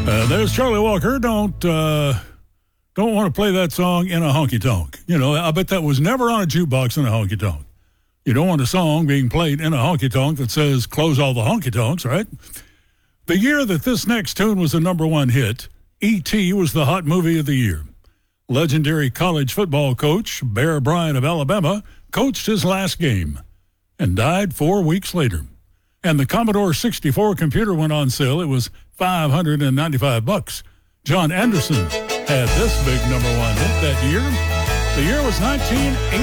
There's Charlie Walker. Don't want to play that song in a honky-tonk. You know, I bet that was never on a jukebox in a honky-tonk. You don't want a song being played in a honky-tonk that says, close all the honky-tonks, right? The year that this next tune was the number one hit, E.T. was the hot movie of the year. Legendary college football coach Bear Bryant of Alabama coached his last game and died 4 weeks later. And the Commodore 64 computer went on sale. It was $595. John Anderson had this big number one hit that year. The year was 1980.